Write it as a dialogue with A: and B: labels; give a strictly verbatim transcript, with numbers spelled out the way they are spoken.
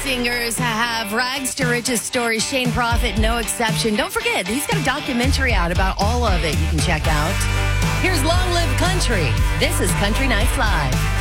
A: singers have rags to riches stories. Shane Prophet, no exception. Don't forget, he's got a documentary out about all of it you can check out. Here's Long Live Country. This is Country Nights Live.